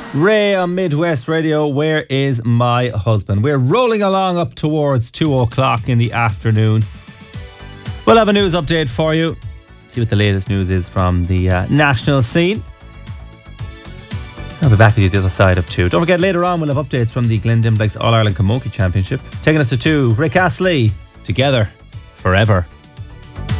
Ray on Midwest Radio, where is my husband? We're rolling along up towards 2 o'clock in the afternoon. We'll have a news update for you. See what the latest news is from the national scene. I'll be back with you the other side of 2. Don't forget, later on we'll have updates from the Glendinblights All-Ireland Camogie Championship. Taking us to 2, Rick Astley, Together Forever.